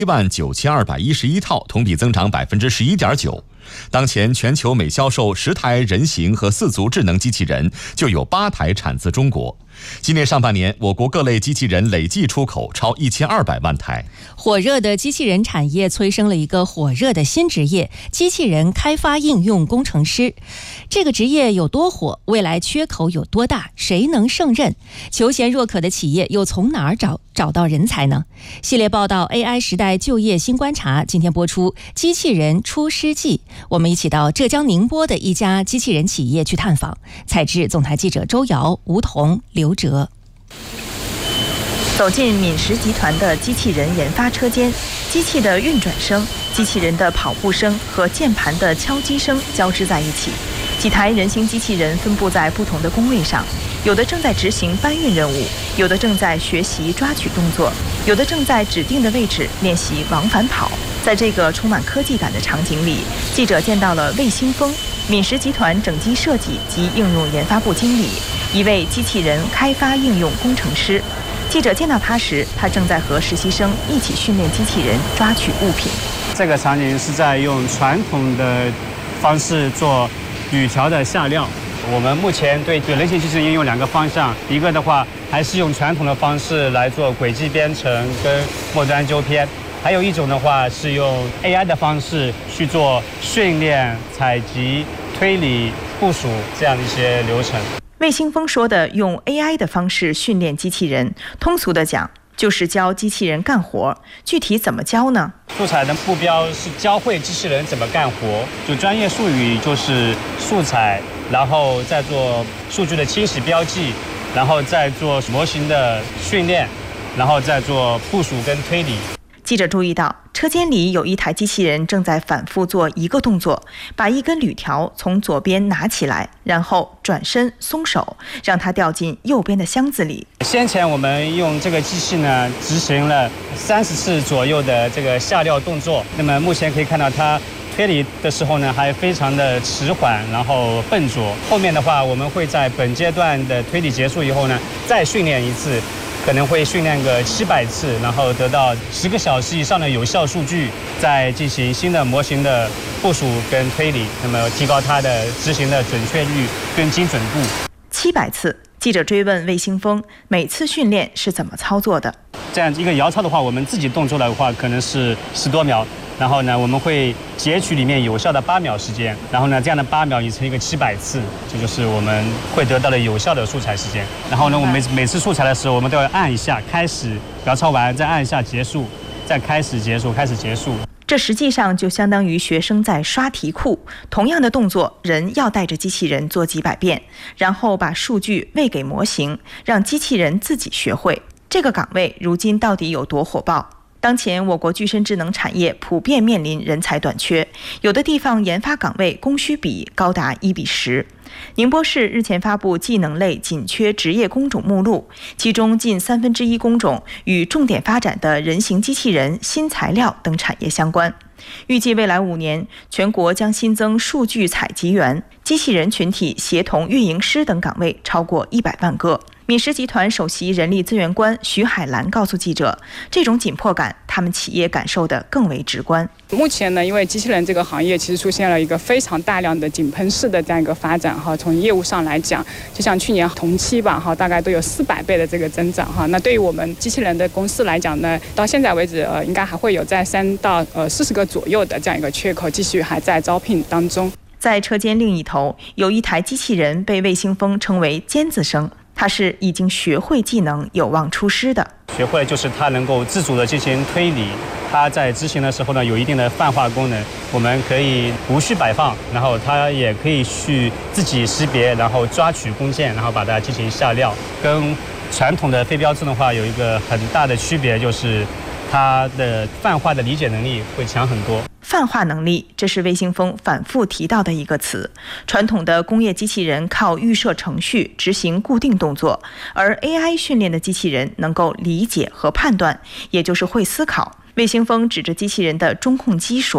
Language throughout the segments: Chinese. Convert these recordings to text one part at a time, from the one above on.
19211套，同比增长11.9%。当前全球每销售10台人形和4足智能机器人，就有8台产自中国。今年上半年，我国各类机器人累计出口超1200万台。 火热的机器人产业催生了一个火热的新职业——机器人开发应用工程师。这个职业有多火？未来缺口有多大？谁能胜任？求贤若渴的企业又从哪儿找到人才呢？系列报道 AI 时代就业新观察，今天播出机器人出师记。我们一起到浙江宁波的一家机器人企业去探访。采制总台记者周瑶、吴彤、刘哲。 走进敏实集团的机器人研发车间，机器的运转声、机器人的跑步声和键盘的敲击声交织在一起。几台人形机器人分布在不同的工位上，有的正在执行搬运任务，有的正在学习抓取动作，有的正在指定的位置练习往返跑。在这个充满科技感的场景里，记者见到了魏兴峰，敏实集团整机设计及应用研发部经理，一位机器人开发应用工程师。记者见到他时，他正在和实习生一起训练机器人抓取物品。 这个场景是在用传统的方式做铝条的下料。我们目前对人形机器人应用2个方向，一个的话还是用传统的方式来做轨迹编程跟末端纠偏，还有一种的话是用 AI 的方式去做训练、采集、推理、部署这样的一些流程。 魏兴峰说的用 AI 的方式训练机器人，通俗的讲就是教机器人干活。具体怎么教呢？ 素材的目标是教会机器人怎么干活，就专业术语就是素材，然后再做数据的清洗标记，然后再做模型的训练，然后再做部署跟推理。 记者注意到，车间里有一台机器人正在反复做一个动作，把一根铝条从左边拿起来，然后转身松手，让它掉进右边的箱子里。 先前我们用这个机器呢，执行了30次左右的这个下料动作。那么目前可以看到它推理的时候呢，还非常的迟缓，然后笨拙。后面的话，我们会在本阶段的推理结束以后呢，再训练一次。可能会训练个700次，然后得到10个小时以上的有效数据，再进行新的模型的部署跟推理，那么提高它的执行的准确率跟精准度。 700次，记者追问魏兴峰，每次训练是怎么操作的？ 这样一个摇操的话，我们自己动作的话，可能是10多秒。然后呢，我们会截取里面有效的8秒时间，然后呢，这样的8秒你乘一个700次，这就是我们会得到的有效的素材时间。然后呢，我们每次素材的时候，我们都要按一下开始，摇操完再按一下结束，再开始结束，开始结束。 这实际上就相当于学生在刷题库，同样的动作，人要带着机器人做几百遍，然后把数据喂给模型，让机器人自己学会。这个岗位如今到底有多火爆？当前我国具身智能产业普遍面临人才短缺，有的地方研发岗位供需比高达1:10。宁波市日前发布技能类紧缺职业工种目录，其中近1/3工种与重点发展的人形机器人、新材料等产业相关。预计未来5年，全国将新增数据采集员、机器人群体协同运营师等岗位超过100万个。敏实集团首席人力资源官徐海兰告诉记者，这种紧迫感，他们企业感受得更为直观。 目前呢，因为机器人这个行业其实出现了一个非常大量的井喷式的这样一个发展哈，从业务上来讲，就像去年同期吧哈，大概都有400倍的这个增长哈。那对于我们机器人的公司来讲呢，到现在为止应该还会有在3到40个左右的这样一个缺口，继续还在招聘当中。 在车间另一头，有一台机器人被魏兴峰称为尖子生。他是已经学会技能、有望出师的。 学会就是他能够自主的进行推理，他在执行的时候呢，有一定的泛化功能，我们可以无序摆放，然后他也可以去自己识别，然后抓取工件，然后把它进行下料。跟传统的飞镖自动化有一个很大的区别，就是它的泛化的理解能力会强很多。 泛化能力，这是魏兴峰反复提到的一个词。传统的工业机器人靠预设程序执行固定动作，而 AI 训练的机器人能够理解和判断，也就是会思考。魏兴峰指着机器人的中控机说：“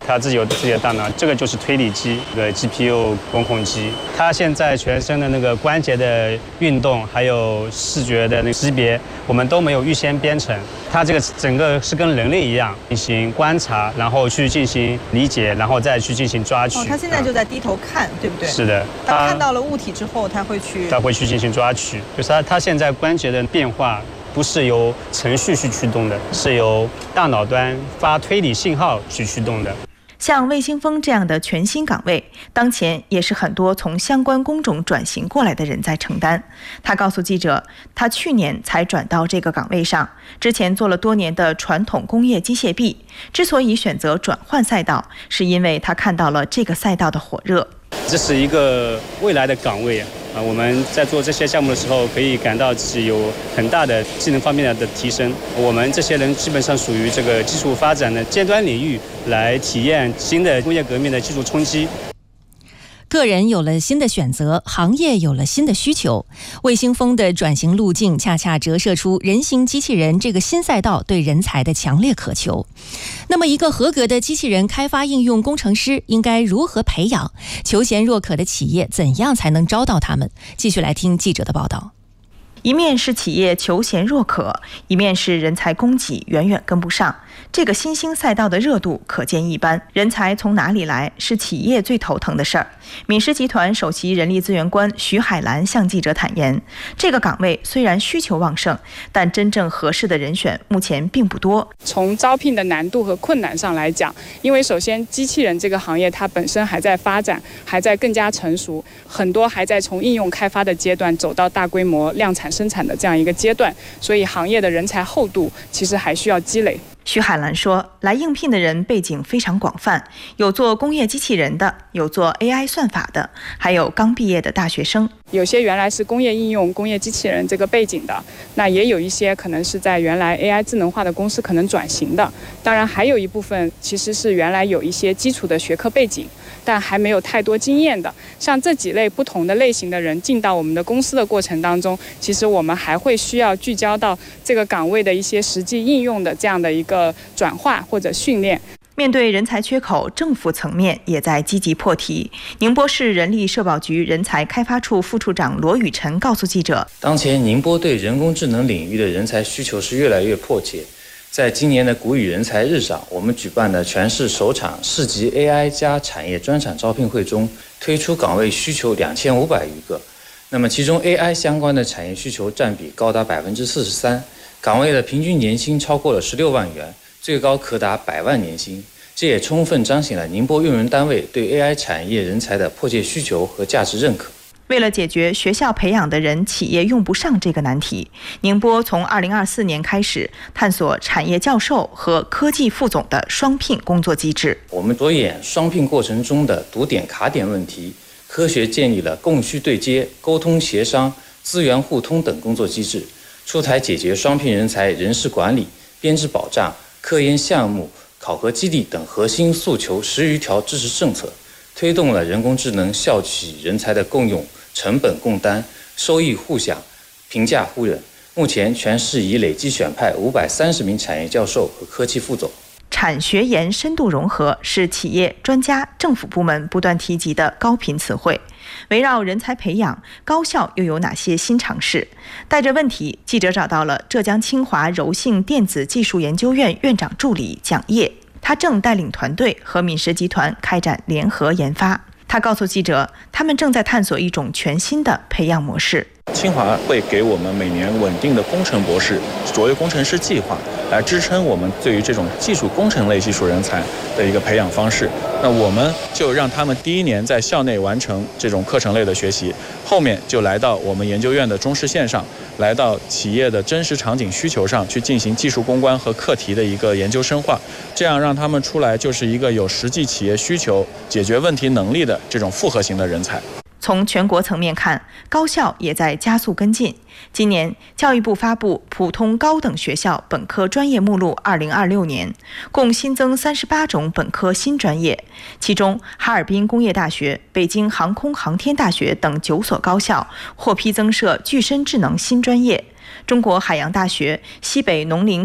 它自己有自己的大脑，这个就是推理机，这个 GPU 工控机。它现在全身的那个关节的运动，还有视觉的那个识别，我们都没有预先编程。它这个整个是跟人类一样进行观察，然后去进行理解，然后再去进行抓取。 他现在就在低头看，对不对？ 是的。 当看到了物体之后，他会去进行抓取，就是它现在关节的变化不是由程序去驱动的，是由大脑端发推理信号去驱动的。 像魏星峰这样的全新岗位，当前也是很多从相关工种转型过来的人在承担。他告诉记者，他去年才转到这个岗位上，之前做了多年的传统工业机械臂。之所以选择转换赛道，是因为他看到了这个赛道的火热。 这是一个未来的岗位我们在做这些项目的时候，可以感到自己有很大的技能方面的提升。我们这些人基本上属于这个技术发展的尖端领域，来体验新的工业革命的技术冲击。 个人有了新的选择，行业有了新的需求。魏星峰的转型路径恰恰折射出人形机器人这个新赛道对人才的强烈渴求。那么一个合格的机器人开发应用工程师应该如何培养？求贤若渴的企业怎样才能招到他们？继续来听记者的报道。 一面是企业求贤若渴，一面是人才供给远远跟不上。这个新兴赛道的热度可见一斑，人才从哪里来是企业最头疼的事儿。敏实集团首席人力资源官徐海兰向记者坦言，这个岗位虽然需求旺盛，但真正合适的人选目前并不多。 从招聘的难度和困难上来讲，因为首先机器人这个行业它本身还在发展，还在更加成熟，很多还在从应用开发的阶段走到大规模量产生产的这样一个阶段，所以行业的人才厚度其实还需要积累。 徐海兰说，来应聘的人背景非常广泛，有做工业机器人的，有做 AI 算法的，还有刚毕业的大学生。 有些原来是工业应用、工业机器人这个背景的，那也有一些可能是在原来 AI 智能化的公司可能转型的，当然还有一部分其实是原来有一些基础的学科背景，但还没有太多经验的。像这几类不同的类型的人进到我们的公司的过程当中，其实我们还会需要聚焦到这个岗位的一些实际应用的这样的一个转化或者训练。 面对人才缺口，政府层面也在积极破题。宁波市人力社保局人才开发处副处长罗宇晨告诉记者， 当前宁波对人工智能领域的人才需求是越来越迫切。在今年的谷雨人才日上，我们举办的全市首场市级 AI 加产业专场招聘会中，推出岗位需求2500余个。那么其中 AI 相关的产业需求占比高达43%，岗位的平均年薪超过了16万元，最高可达100万年薪。这也充分彰显了宁波用人单位对 AI 产业人才的迫切需求和价值认可。 为了解决学校培养的人企业用不上这个难题，宁波从2024年开始探索产业教授和科技副总的双聘工作机制。 我们着眼双聘过程中的堵点卡点问题，科学建立了供需对接、沟通协商、资源互通等工作机制，出台解决双聘人才人事管理、编制保障、科研项目、考核基地等核心诉求10余条支持政策，推动了人工智能校企人才的共用、成本共担、收益互享、评价互认。目前全市已累计选派530名产业教授和科技副总。 产学研深度融合是企业、专家、政府部门不断提及的高频词汇。围绕人才培养，高校又有哪些新尝试？带着问题，记者找到了浙江清华柔性电子技术研究院院长助理蒋烨，他正带领团队和敏实集团开展联合研发。他告诉记者，他们正在探索一种全新的培养模式。 清华会给我们每年稳定的工程博士、卓越工程师计划，来支撑我们对于这种技术工程类技术人才的一个培养方式。那我们就让他们第一年在校内完成这种课程类的学习，后面就来到我们研究院的中试线上，来到企业的真实场景需求上去进行技术攻关和课题的一个研究深化，这样让他们出来就是一个有实际企业需求、解决问题能力的这种复合型的人才。 从全国层面看，高校也在加速跟进。今年，教育部发布普通高等学校本科专业目录2026年，共新增38种本科新专业，其中哈尔滨工业大学、北京航空航天大学等9所高校获批增设具身智能新专业。中国海洋大学、西北农林